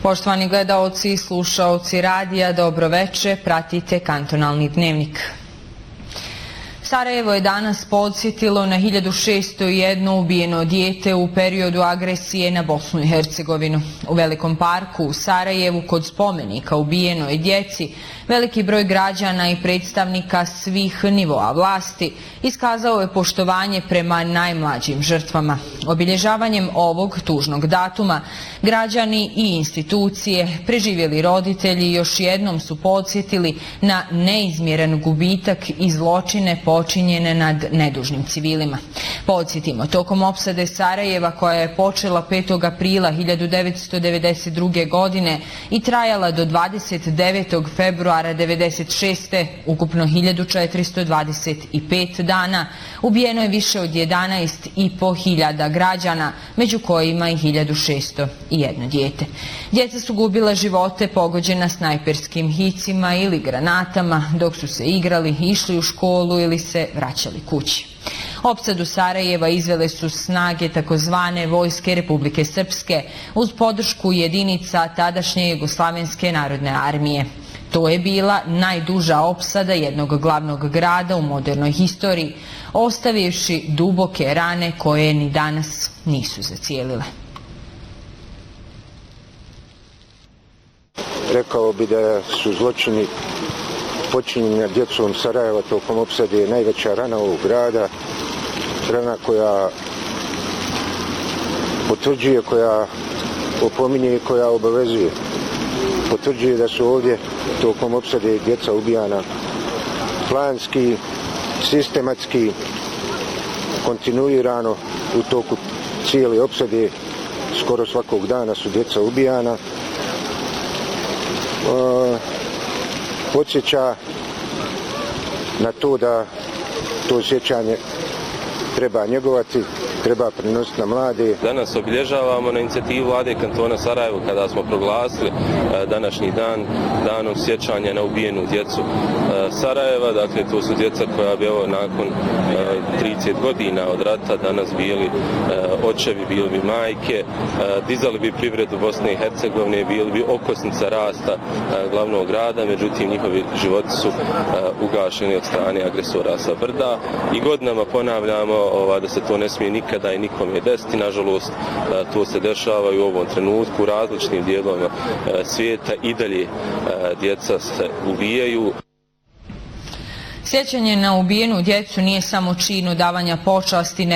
Poštovani gledaoci i slušaoci radija, dobro veče, pratite Kantonalni dnevnik. Sarajevo je danas podsjetilo na 1601 ubijeno dijete u periodu agresije na Bosnu i Hercegovinu. U Velikom parku u Sarajevu kod spomenika ubijenoj djeci veliki broj građana i predstavnika svih nivoa vlasti iskazao je poštovanje prema najmlađim žrtvama. Obilježavanjem ovog tužnog datuma građani i institucije, preživjeli roditelji još jednom su podsjetili na neizmjeren gubitak i zločine počinjene nad nedužnim civilima. Podsjetimo, tokom opsade Sarajeva koja je počela 5. aprila 1992. godine i trajala do 29. februara 1996. ukupno 1425 dana, ubijeno je više od 11.500 građana, među kojima i 1601 dijete. Djeca su gubila živote pogođena snajperskim hicima ili granatama dok su se igrali, išli u školu ili se vraćali kući. Opsadu Sarajeva izvele su snage takozvane Vojske Republike Srpske uz podršku jedinica tadašnje Jugoslavenske narodne armije. To je bila najduža opsada jednog glavnog grada u modernoj historiji, ostavivši duboke rane koje ni danas nisu zacijelile. Rekao bi da su zločini počinjeni nad djecom Sarajeva tokom opsade najveća rana ovog grada, rana koja potvrđuje, koja opominje i koja obavezuje. Potvrđuje da su ovdje tokom opsade djeca ubijana planski, sistematski, kontinuirano u toku cijele opsade, skoro svakog dana su djeca ubijana. Podsjeća na to da to sjećanje treba njegovati, treba prenositi na mlade. Danas obilježavamo na inicijativu vlade kantona Sarajevo kada smo proglasili današnji dan danom sjećanja na ubijenu djecu Sarajeva. Dakle, to su djeca koja bi nakon 30 godina od rata danas bili očevi, bili bi majke, dizali bi privredu Bosne i Hercegovine, bili bi okosnica rasta glavnog grada, međutim njihovi životi su ugašeni od strane agresora sa brda i godinama ponavljamo da se to ne smije nikada i nikom je desiti. Nažalost, to se dešava i u ovom trenutku u različitim dijelovima svijeta i dalje djeca se ubijaju. Sjećanje na ubijenu djecu nije samo čin odavanja počasti